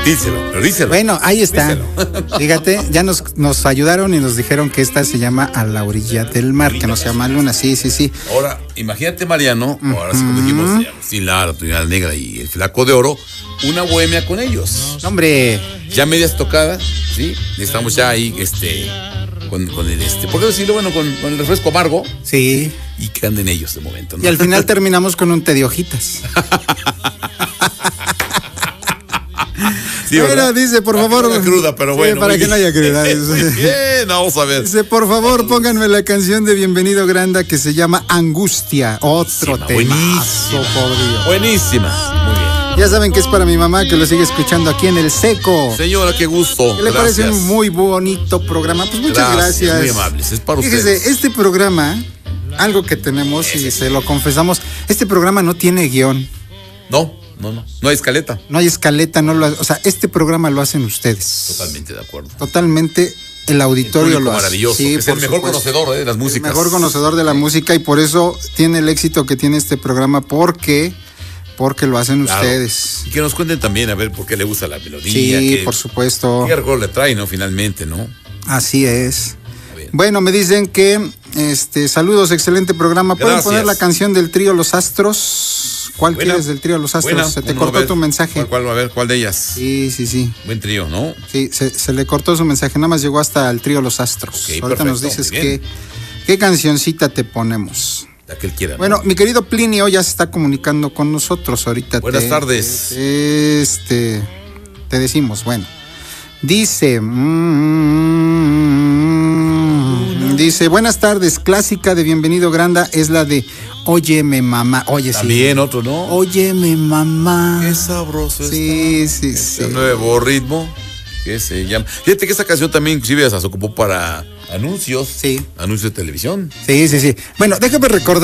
díselo. Bueno, ahí está. Díselo. Fíjate, ya nos ayudaron y nos dijeron que esta se llama A la orilla del mar, que no se llama Luna. Sí. Ahora, imagínate, Mariano, ahora sí como dijimos, sin Lara, Tunidad Negra y el Flaco de Oro, una bohemia con ellos. Hombre, Ya medias tocadas, ¿sí? Estamos ya ahí, con el ¿por qué decirlo? Bueno, con el refresco amargo. sí. Y que anden ellos de momento, ¿no? Y al final terminamos con un té de hojitas. Sí, Mira, dice, por para favor. que no haya cruda, pero sí, bueno. para que no haya cruda. Muy bien, vamos a ver. Dice, por favor, pónganme la canción de Bienvenido Granda que se llama Angustia. Otro temazo, por Dios. Buenísima. Muy bien. Ya saben que es para mi mamá que lo sigue escuchando aquí en El Seco. Señora, qué gusto. ¿Qué le Gracias. parece un muy bonito programa? Pues muchas gracias. Muy amables, es para Fíjese, ustedes. este programa, algo que tenemos y se lo confesamos, este programa no tiene guión. No hay escaleta. No hay escaleta, o sea, este programa lo hacen ustedes. Totalmente de acuerdo. Totalmente el auditorio lo hace. Maravilloso. Sí, es el por mejor supuesto. conocedor de las músicas. El mejor conocedor de la música y por eso tiene el éxito que tiene este programa porque lo hacen ustedes. Y que nos cuenten también a ver por qué le gusta la melodía. Sí, por supuesto. ¿Qué recuerdo le trae, no? Finalmente, ¿no? Así es. Bien. Bueno, me dicen que saludos, excelente programa. ¿Pueden Gracias. poner la canción del trío Los Astros? ¿Cuál Buena. quieres del trío Los Astros? Buena. Se te Uno, cortó a ver, tu mensaje. ¿Cuál de ellas? Sí. Buen trío, ¿no? Sí, se le cortó su mensaje, nada más llegó hasta el trío Los Astros. Ok, Ahorita perfecto, nos dices muy bien. qué cancioncita te ponemos. La que él quiera. ¿no? Bueno, mi querido Plinio ya se está comunicando con nosotros ahorita. Buenas tardes. Te decimos, bueno. Dice, dice, buenas tardes, clásica de Bienvenido Granda es la de Óyeme Mamá. Oye, También sí. otro, ¿no? Óyeme Mamá. Qué sabroso Sí. este nuevo ritmo que se llama. Fíjate que esta canción también inclusive se ocupó para anuncios. Sí. Anuncios de televisión. Sí. Bueno, déjame recordar.